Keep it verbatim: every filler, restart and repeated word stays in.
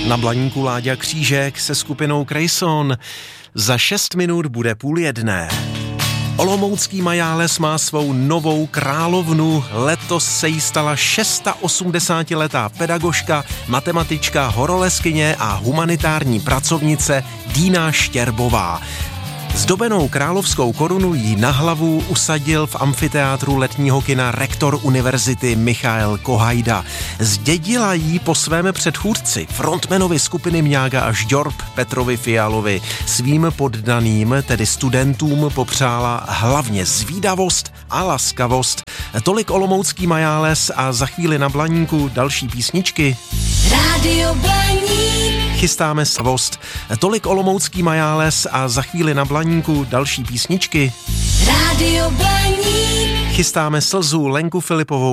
Na Blaníku Láďa Křížek se skupinou Krejson. Za šest minut bude půl jedné. Olomoucký Majáles má svou novou královnu. Letos se jí stala osmdesátišestiletá pedagožka, matematička, horolezkyně a humanitární pracovnice Dina Štěrbová. Zdobenou královskou korunu jí na hlavu usadil v amfiteátru letního kina rektor univerzity Michael Kohajda. Zdědila jí po svém předchůdci, frontmanovi skupiny Mňága a Žďorb Petrovi Fialovi. Svým poddaným, tedy studentům, popřála hlavně zvídavost a laskavost. Tolik olomoucký Majáles a za chvíli na Blaníku další písničky. Rádio Blaník. Chystáme savost. Tolik olomoucký Majáles a za chvíli na Blaníku další písničky. Rádio Blaník. Chystáme slzu Lenku Filipovou.